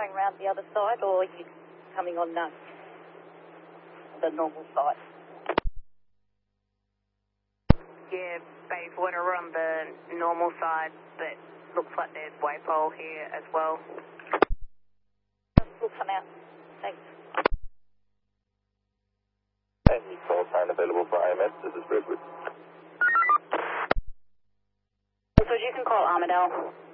going round the other side, or are you coming on the normal side? Yeah, Bayswater, we're on the normal side, but looks like there's Waypole here as well. We'll come out. Thanks. Any call sign available for IMS? This is Redwood. So you can call Armadale.